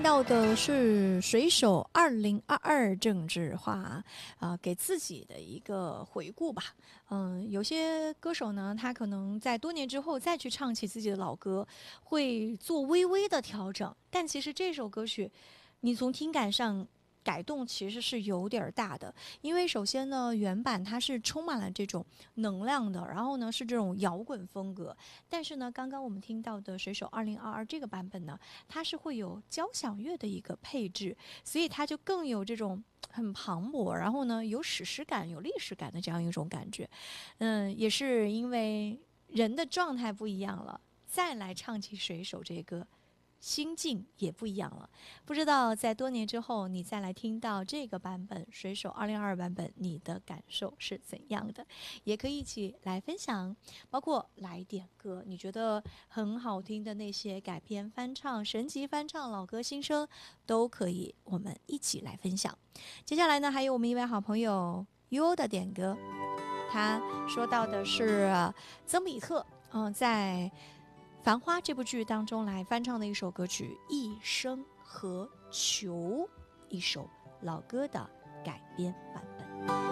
到的是水手2022政治化给自己的一个回顾吧。有些歌手呢，他可能在多年之后再去唱起自己的老歌，会做微微的调整，但其实这首歌曲，你从听感上改动其实是有点大的，因为首先呢，原版它是充满了这种能量的，然后呢是这种摇滚风格，但是呢，刚刚我们听到的水手2022这个版本呢，它是会有交响乐的一个配置，所以它就更有这种很磅礴，然后呢有史诗感、有历史感的这样一种感觉。也是因为人的状态不一样了，再来唱起水手这个。心境也不一样了，不知道在多年之后，你再来听到这个版本水手2022版本，你的感受是怎样的？也可以一起来分享，包括来点歌，你觉得很好听的那些改编翻唱、神级翻唱、老歌新生，都可以，我们一起来分享。接下来呢，还有我们一位好朋友 U 的点歌，他说到的是曾比特，在《繁花》这部剧当中来翻唱的一首歌曲《一生何求》，一首老歌的改编版本。